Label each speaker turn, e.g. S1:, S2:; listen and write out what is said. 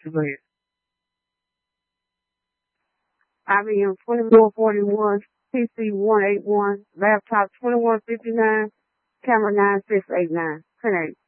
S1: you go ahead.
S2: IBM 2441, PC 181, laptop 2159, camera 9689. Print